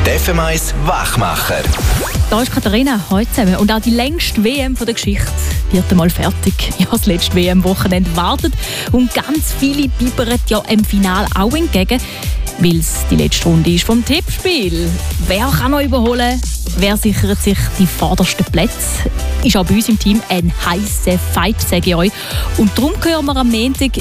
Der FM1 Wachmacher. Da ist Katharina, heute zusammen. Und auch die längste WM der Geschichte wird einmal fertig. Ja, das letzte WM-Wochenende wartet. Und ganz viele bibbern ja im Finale auch entgegen, weil es die letzte Runde ist vom Tippspiel. Wer kann noch überholen? Wer sichert sich die vordersten Plätze? Ist auch bei uns im Team ein heißer Fight, sage ich euch. Und darum hören wir am Montag,